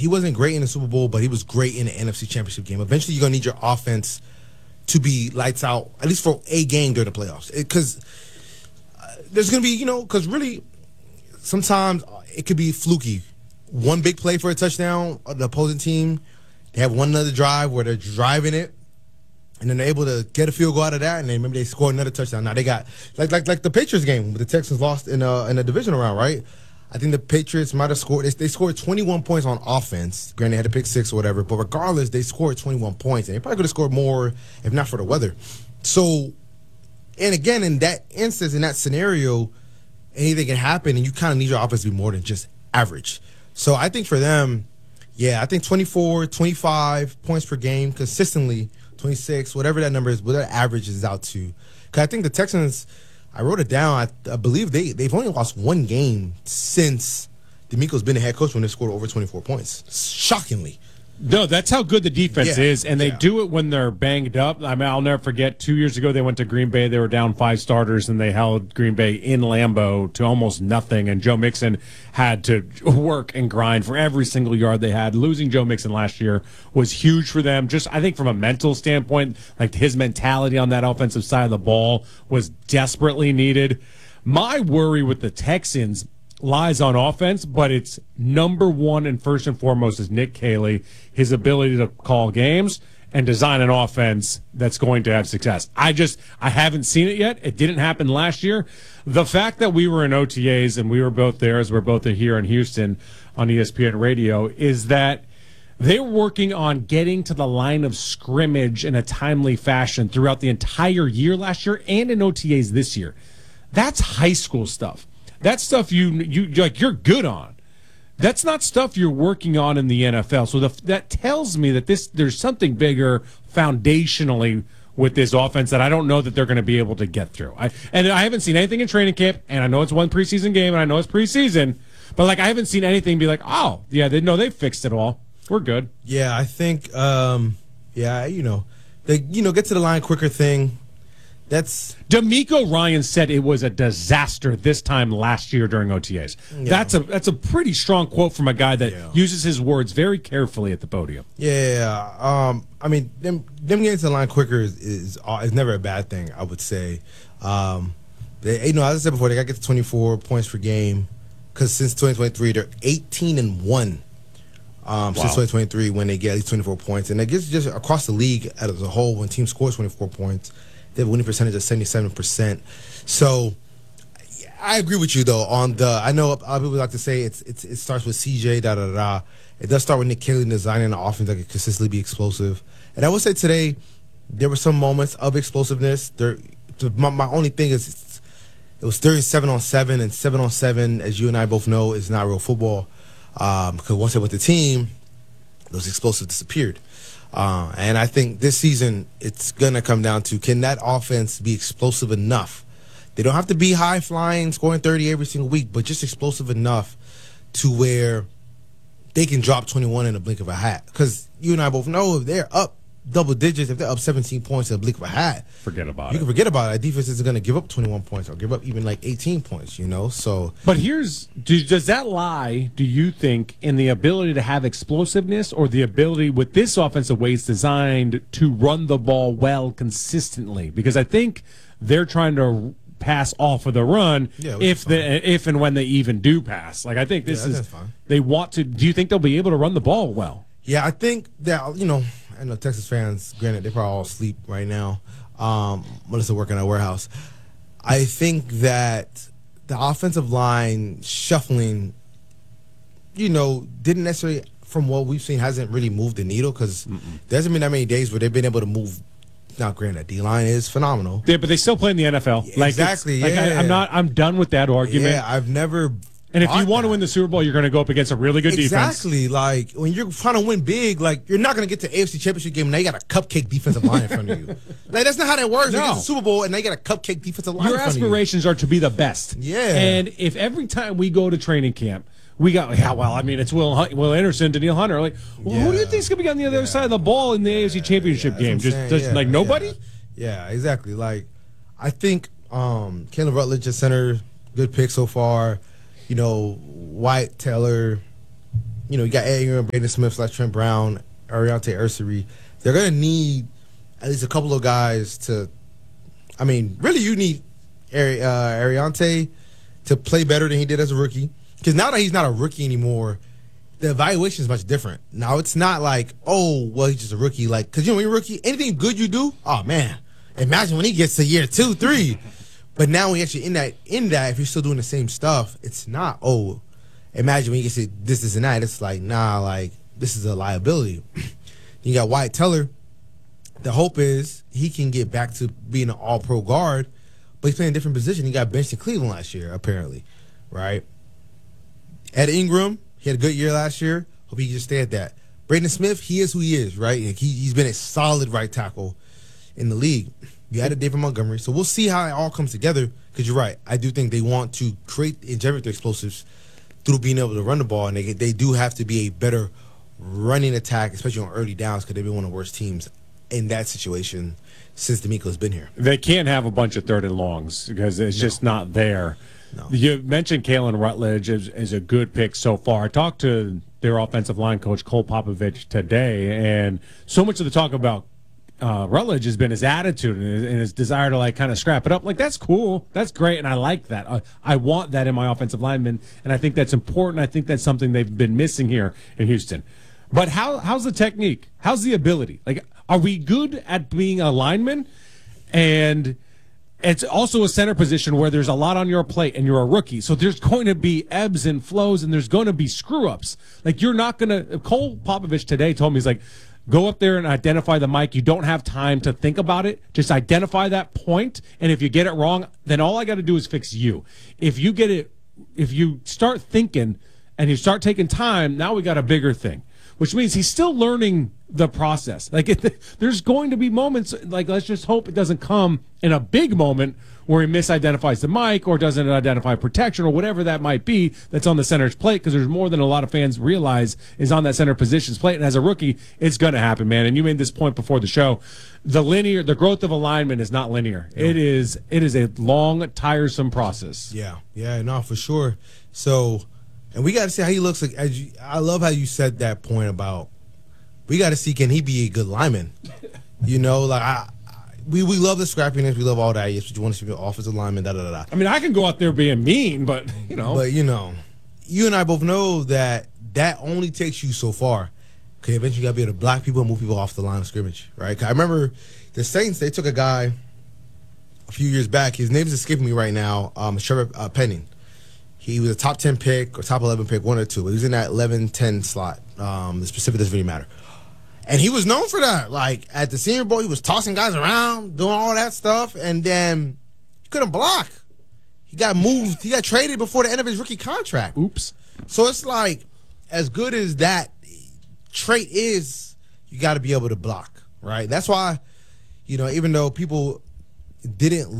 he wasn't great in the Super Bowl, but he was great in the NFC Championship game. Eventually, you're gonna need your offense to be lights out, at least for a game during the playoffs, because there's gonna be, because really, sometimes it could be fluky. One big play for a touchdown, the opposing team, they have one other drive where they're driving it, and then they're able to get a field goal out of that, and then maybe they score another touchdown. Now they got like the Patriots game, the Texans lost in the divisional round, right? I think the Patriots might have scored. They scored 21 points on offense. Granted, they had to pick 6 or whatever, but regardless, they scored 21 points, and they probably could have scored more if not for the weather. So, and again, in that instance, in that scenario, anything can happen, and you kind of need your offense to be more than just average. So I think for them, I think 24, 25 points per game consistently, 26, whatever that number is, whatever average is out to. Because I think the Texans, I wrote it down, I believe they've only lost one game since DeMeco's been the head coach when they scored over 24 points. Shockingly. No, that's how good the defense is, and they do it when they're banged up. I mean, I'll never forget 2 years ago they went to Green Bay. They were down 5 starters, and they held Green Bay in Lambeau to almost nothing, and Joe Mixon had to work and grind for every single yard they had. Losing Joe Mixon last year was huge for them. Just, I think from a mental standpoint, like his mentality on that offensive side of the ball was desperately needed. My worry with the Texans lies on offense, but it's number one and first and foremost is Nick Caley, his ability to call games and design an offense that's going to have success. I haven't seen it yet. It didn't happen last year. The fact that we were in OTAs and we were both there, as we're both here in Houston on ESPN Radio, is that they're working on getting to the line of scrimmage in a timely fashion throughout the entire year last year and in OTAs this year. That's high school stuff. That's stuff you're good on. That's not stuff you're working on in the NFL. So that tells me that there's something bigger foundationally with this offense that I don't know that they're going to be able to get through. I haven't seen anything in training camp, and I know it's one preseason game, and I know it's preseason, but I haven't seen anything be like, oh, yeah, they fixed it all. We're good. Yeah, I think, they get to the line quicker thing. That's DeMeco Ryan said it was a disaster this time last year during OTAs. Yeah. That's a pretty strong quote from a guy that uses his words very carefully at the podium. Yeah. I mean, them getting to the line quicker is never a bad thing, I would say. As I said before, they got to get to 24 points per game because since 2023, they're 18-1. Since 2023 when they get at least 24 points. And I guess just across the league as a whole, when teams score 24 points, they have a winning percentage of 77%. So I agree with you though on I know a lot of people like to say it starts with CJ, It does start with Nick Caley designing an offense that can consistently be explosive. And I would say today there were some moments of explosiveness. My only thing is it was 37-on-7, and 7-on-7, as you and I both know, is not real football. Because once they went to team, those explosives disappeared. And I think this season it's going to come down to, can that offense be explosive enough? They don't have to be high-flying, scoring 30 every single week, but just explosive enough to where they can drop 21 in a blink of a hat. Because you and I both know if they're up double digits, if they're up 17 points in a blink of a hat, forget about it. You can forget about it. That defense isn't going to give up 21 points or give up even 18 points, So, but does that lie, do you think, in the ability to have explosiveness or the ability with this offensive way it's designed to run the ball well consistently? Because I think they're trying to pass off of the run if and when they even do pass. I think this is fine. They want to. Do you think they'll be able to run the ball well? Yeah, I think that I know Texas fans, granted, they're probably all asleep right now, unless they're working at a warehouse. I think that the offensive line shuffling, didn't necessarily, from what we've seen, hasn't really moved the needle because there hasn't been that many days where they've been able to move. Now, granted, D-line is phenomenal. Yeah, but they still play in the NFL. Exactly. I'm done with that argument. Yeah, I've never. And if you want to win the Super Bowl, you're going to go up against a really good defense. Exactly. When you're trying to win big, you're not going to get to AFC Championship game and now you got a cupcake defensive line in front of you. That's not how that works. No. You get to the Super Bowl and now you got a cupcake defensive line in front of you. Your aspirations are to be the best. Yeah. And if every time we go to training camp, we got, it's Will Anderson, Danielle Hunter. Who do you think's going to be on the other side of the ball in the AFC Championship game? Just nobody? Yeah, exactly. I think Caleb Rutledge at center, good pick so far. White, Taylor, you got Ed Ingram, Braden Smith, Trent Brown, Ariante Ursary. They're going to need at least a couple of guys to. I mean, really, you need Ariante to play better than he did as a rookie. Because now that he's not a rookie anymore, the evaluation is much different. Now it's not like, oh, well, he's just a rookie. Like, because when you're a rookie, anything good you do, oh man, imagine when he gets to year 2, 3. But now when you're actually in that, if you're still doing the same stuff, it's not, oh, imagine when you get to this and that. It's like, nah, like this is a liability. You got Wyatt Teller. The hope is he can get back to being an all-pro guard, but he's playing a different position. He got benched in Cleveland last year, apparently, right? Ed Ingram, he had a good year last year. Hope he can just stay at that. Braden Smith, he is who he is, right? He's been a solid right tackle in the league. You added David Montgomery, so we'll see how it all comes together, because you're right. I do think they want to create and generate the explosives through being able to run the ball, and they do have to be a better running attack, especially on early downs, because they've been one of the worst teams in that situation since DeMeco's been here. They can't have a bunch of third and longs because it's just not there. No. You mentioned Kalen Rutledge is a good pick so far. I talked to their offensive line coach, Cole Popovich, today, and so much of the talk about Rutledge has been his attitude and his desire to like kind of scrap it up. Like, that's cool. That's great. And I like that. I want that in my offensive lineman. And I think that's important. I think that's something they've been missing here in Houston. But how's the technique? How's the ability? Like, are we good at being a lineman? And it's also a center position where there's a lot on your plate and you're a rookie. So there's going to be ebbs and flows and there's going to be screw-ups. Like, you're not going to – Cole Popovich today told me, he's like, go up there and identify the mic. You don't have time to think about it. Just identify that point, and if you get it wrong, then all I got to do is fix you. If you start thinking and you start taking time, now we got a bigger thing, which means he's still learning the process. Like, there's going to be moments, like, let's just hope it doesn't come in a big moment where he misidentifies the mic or doesn't identify protection or whatever that might be that's on the center's plate, because there's more than a lot of fans realize is on that center position's plate. And as a rookie, it's going to happen, man. And you made this point before the show. The growth of a lineman is not linear. No. It is a long, tiresome process. Yeah, no, for sure. So, and we got to see how he looks. Like, I love how you said that point about we got to see, can he be a good lineman? We love the scrappiness. We love all that. Yes, you want to see the offensive lineman, da-da-da-da. I mean, I can go out there being mean, but, But, you and I both know that only takes you so far. Okay, eventually you got to be able to block people and move people off the line of scrimmage, right? 'Cause I remember the Saints, they took a guy a few years back. His name is escaping me right now, Trevor Penning. He was a top 10 pick or top 11 pick, one or two. But he was in that 11-10 slot. The specific doesn't really matter. And he was known for that. Like, at the Senior Bowl, he was tossing guys around, doing all that stuff, and then he couldn't block. He got moved. He got traded before the end of his rookie contract. Oops. So it's like, as good as that trait is, you got to be able to block, right? That's why, even though people in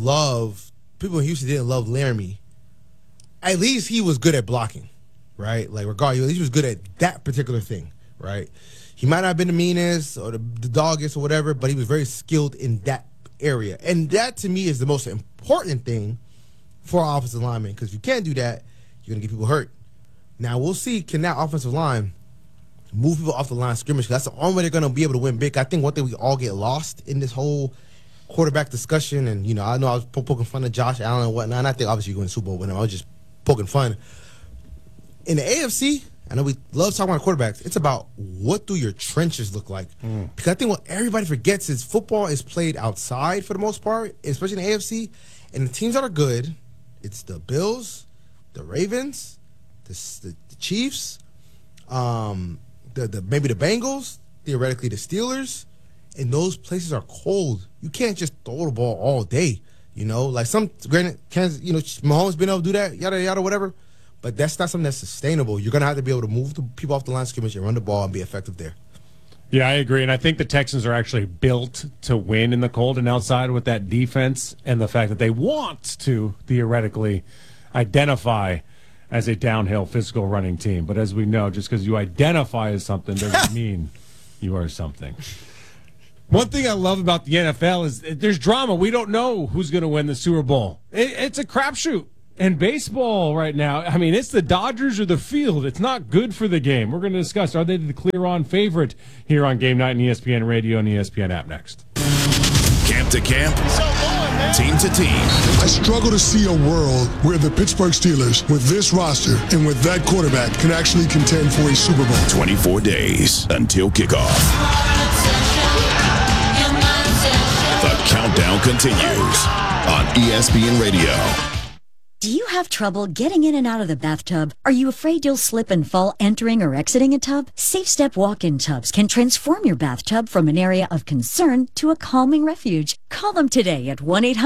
Houston didn't love Laramie, at least he was good at blocking, right? Like, regardless, at least he was good at that particular thing, right? He might not have been the meanest or the doggest or whatever, but he was very skilled in that area. And that, to me, is the most important thing for an offensive lineman, because if you can't do that, you're going to get people hurt. Now, we'll see, can that offensive line move people off the line of scrimmage? That's the only way they're going to be able to win big. I think one thing we all get lost in this whole quarterback discussion, and, I know I was poking fun of Josh Allen and whatnot, and I think obviously you're going to Super Bowl with him. I was just poking fun. In the AFC, I know we love talking about quarterbacks. It's about what do your trenches look like. Because I think what everybody forgets is football is played outside for the most part, especially in the AFC. And the teams that are good, it's the Bills, the Ravens, the Chiefs, maybe the Bengals, theoretically the Steelers. And those places are cold. You can't just throw the ball all day. Like granted, Kansas, Mahomes been able to do that, yada, yada, whatever. But that's not something that's sustainable. You're going to have to be able to move the people off the line of scrimmage and run the ball and be effective there. Yeah, I agree. And I think the Texans are actually built to win in the cold and outside with that defense and the fact that they want to theoretically identify as a downhill physical running team. But as we know, just because you identify as something doesn't mean you are something. One thing I love about the NFL is there's drama. We don't know who's going to win the Super Bowl. It's a crapshoot. And baseball right now, I mean, it's the Dodgers or the field. It's not good for the game. We're going to discuss, are they the clear-on favorite here on Game Night and ESPN Radio and ESPN app next. Camp to camp, team to team. I struggle to see a world where the Pittsburgh Steelers, with this roster and with that quarterback, can actually contend for a Super Bowl. 24 days until kickoff. The countdown continues on ESPN Radio. Do you have trouble getting in and out of the bathtub? Are you afraid you'll slip and fall entering or exiting a tub? Safe Step walk-in tubs can transform your bathtub from an area of concern to a calming refuge. Call them today at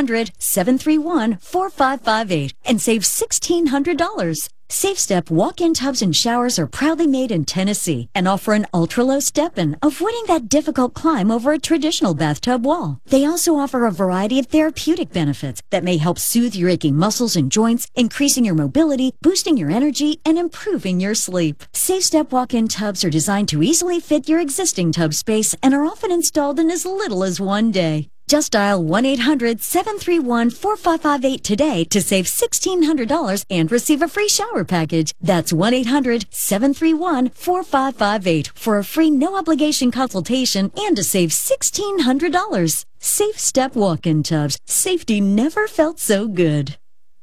1-800-731-4558 and save $1,600. Safe Step walk-in tubs and showers are proudly made in Tennessee and offer an ultra-low step-in, avoiding that difficult climb over a traditional bathtub wall. They also offer a variety of therapeutic benefits that may help soothe your aching muscles and joints, increasing your mobility, boosting your energy, and improving your sleep. Safe Step walk-in tubs are designed to easily fit your existing tub space and are often installed in as little as one day. Just dial 1-800-731-4558 today to save $1,600 and receive a free shower package. That's 1-800-731-4558 for a free no-obligation consultation and to save $1,600. Safe Step walk-in tubs. Safety never felt so good.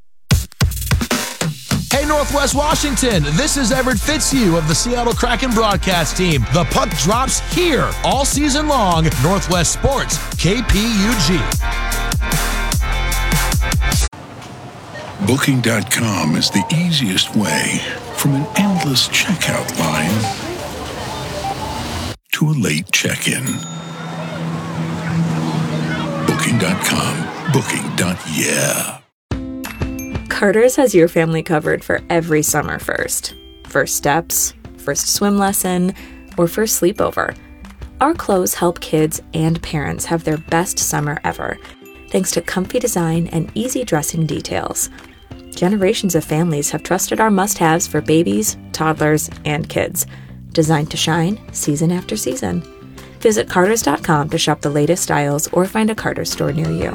Hey, Northwest Washington, this is Everett Fitzhugh of the Seattle Kraken broadcast team. The puck drops here all season long. Northwest Sports, KPUG. Booking.com is the easiest way from an endless checkout line to a late check-in. Booking.com. Booking.yeah. Carter's has your family covered for every summer first. First steps, first swim lesson, or first sleepover. Our clothes help kids and parents have their best summer ever, thanks to comfy design and easy dressing details. Generations of families have trusted our must-haves for babies, toddlers, and kids, designed to shine season after season. Visit Carters.com to shop the latest styles or find a Carter's store near you.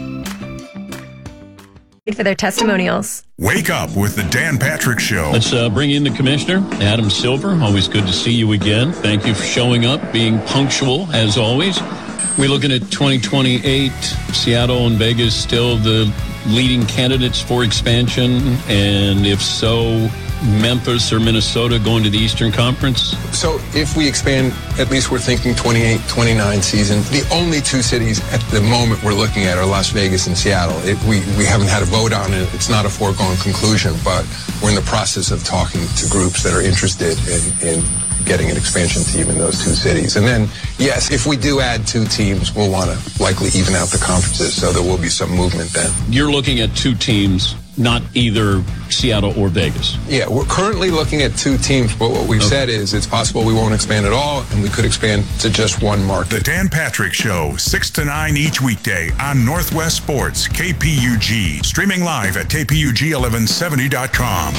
For their testimonials. Wake up with the Dan Patrick Show. Let's bring in the commissioner, Adam Silver. Always good to see you again. Thank you for showing up, being punctual as always. We're looking at 2028. Seattle and Vegas still the leading candidates for expansion, and if so, Memphis or Minnesota going to the Eastern Conference? So if we expand, at least we're thinking 28, 29 season. The only two cities at the moment we're looking at are Las Vegas and Seattle. We haven't had a vote on it. It's not a foregone conclusion, but we're in the process of talking to groups that are interested in getting an expansion team in those two cities. And then, yes, if we do add two teams, we'll want to likely even out the conferences, so there will be some movement then. You're looking at two teams, not either Seattle or Vegas. Yeah, we're currently looking at two teams, but what we've said is it's possible we won't expand at all, and we could expand to just one market. The Dan Patrick Show, 6 to 9 each weekday on Northwest Sports, KPUG. Streaming live at KPUG1170.com.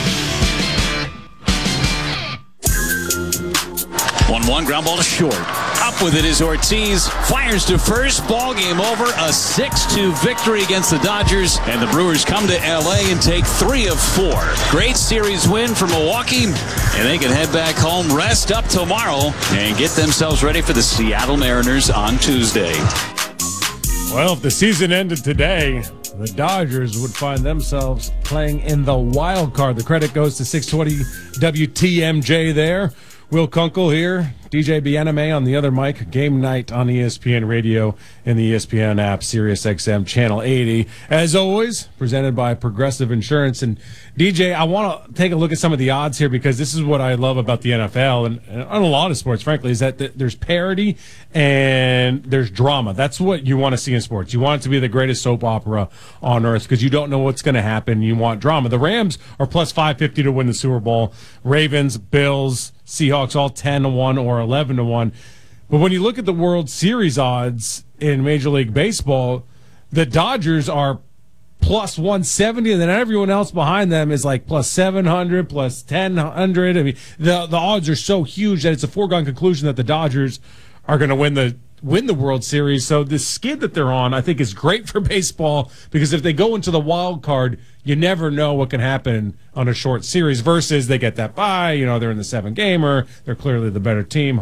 1-1, ground ball to short. Up with it is Ortiz. Fires to first. Ball game over. A 6-2 victory against the Dodgers. And the Brewers come to L.A. and take 3 of 4. Great series win for Milwaukee. And they can head back home, rest up tomorrow, and get themselves ready for the Seattle Mariners on Tuesday. Well, if the season ended today, the Dodgers would find themselves playing in the wild card. The credit goes to 620 WTMJ there. Will Kunkel here, DJ Biename on the other mic. Game Night on ESPN Radio and the ESPN app, Sirius XM Channel 80. As always, presented by Progressive Insurance. And DJ, I want to take a look at some of the odds here because this is what I love about the NFL and a lot of sports, frankly, is that there's parity and there's drama. That's what you want to see in sports. You want it to be the greatest soap opera on earth because you don't know what's going to happen. You want drama. The Rams are plus 550 to win the Super Bowl. Ravens, Bills, Seahawks all 10-1 or 11-1. But when you look at the World Series odds in Major League Baseball, the Dodgers are plus 170, and then everyone else behind them is like plus 700, plus 1000. I mean, the odds are so huge that it's a foregone conclusion that the Dodgers are going to win the World Series. So the skid that they're on, I think, is great for baseball, because if they go into the wild card, you never know what can happen on a short series, versus they get that bye, they're in the 7-gamer, they're clearly the better team.